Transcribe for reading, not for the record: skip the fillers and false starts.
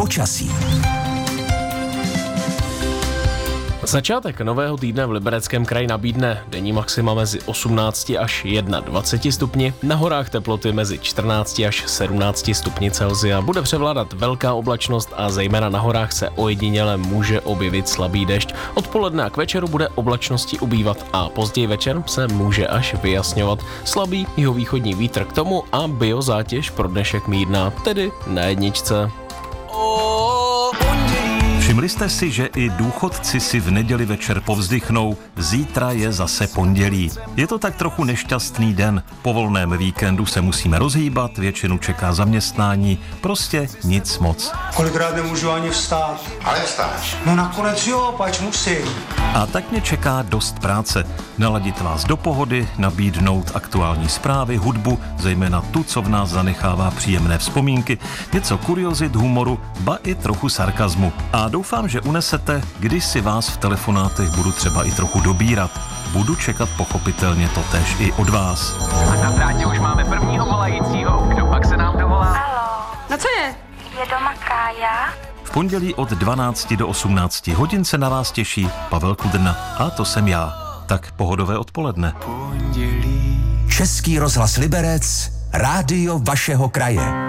počasí. Začátek nového týdne v Libereckém kraji nabídne denní maxima mezi 18 až 21 stupni, na horách teploty mezi 14 až 17 stupni Celsia. Bude převládat velká oblačnost a zejména na horách se ojediněle může objevit slabý dešť. Odpoledne a k večeru bude oblačnosti ubývat a později večer se může až vyjasňovat. Slabý jihovýchodní vítr k tomu a biozátěž pro dnešek mírná, tedy na jedničce. Všimli jste si, že i důchodci si v neděli večer povzdychnou, zítra je zase pondělí. Je to tak trochu nešťastný den. Po volném víkendu se musíme rozhýbat, většinu čeká zaměstnání, prostě nic moc. Kolikrát nemůžu ani vstát. Ale vstáš. No nakonec jo, pač musím. A tak mě čeká dost práce. Naladit vás do pohody, nabídnout aktuální zprávy, hudbu, zejména tu, co v nás zanechává příjemné vzpomínky, něco kuriozit, humoru, ba i trochu sarkazmu. A doufám, že unesete, když si vás v telefonátech budu třeba i trochu dobírat. Budu čekat pochopitelně totéž i od vás. A na drátě už máme prvního volajícího. Kdo pak se nám dovolá? Haló. No co je? Je doma Kája? V pondělí od 12 do 18 hodin se na vás těší Pavel Kudrna. A to jsem já. Tak pohodové odpoledne. Český rozhlas Liberec, rádio vašeho kraje.